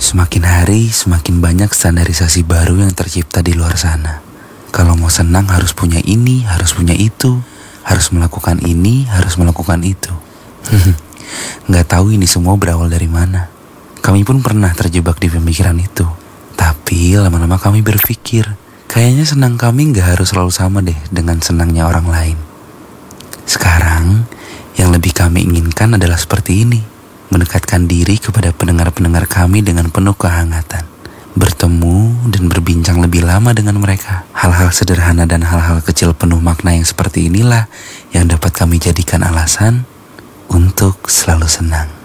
Semakin hari, semakin banyak standarisasi baru yang tercipta di luar sana. Kalau mau senang harus punya ini, harus punya itu, harus melakukan ini, harus melakukan itu. Nggak tahu ini semua berawal dari mana. Kami pun pernah terjebak di pemikiran itu. Tapi lama-lama kami berpikir, kayaknya senang kami nggak harus selalu sama deh dengan senangnya orang lain. Sekarang, yang lebih kami inginkan adalah seperti ini. Mendekatkan diri kepada pendengar-pendengar kami dengan penuh kehangatan. Bertemu dan berbincang lebih lama dengan mereka. Hal-hal sederhana dan hal-hal kecil penuh makna yang seperti inilah yang dapat kami jadikan alasan untuk selalu senang.